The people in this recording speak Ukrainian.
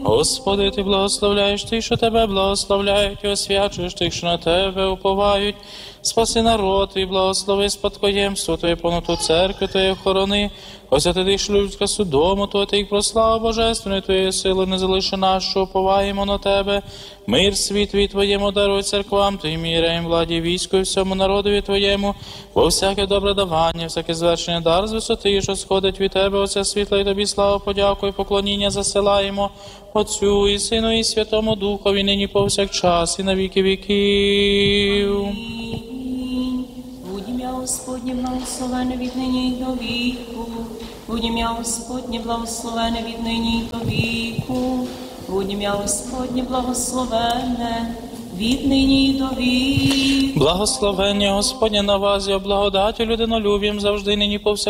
Господи, Ти благословляєш тих, що Тебе благословляють, і освячуєш тих, що на Тебе уповають. Спаси народ і благослови спадкоємство Твоє, повноту церкви Твоєї охорони. Освяти людська судому Твого, Ти їх прослава Божественної Твоєї сили, не залиши нас, що уповаємо на Тебе. Мир світові Твоєму даруй церквам Твоїм, єреям, владі, війську і всьому народові Твоєму, бо всяке добре давання, всяке звершення дар з висоти, що сходить від Тебе, Отця світла, і Тобі славу, подяку і поклоніння засилаємо Отцю і Сину і Святому Духові, нині повсякчас і на віки віків. Будь ім'я Господнє благословене від нині й до віку. Будь ім'я Господнє благословене від нині й до віку. Будь ім'я Господнє благословене від нині й до віку. Благословення Господнє на вас, і благодаті людинолюбієм завжди нині повсякчас.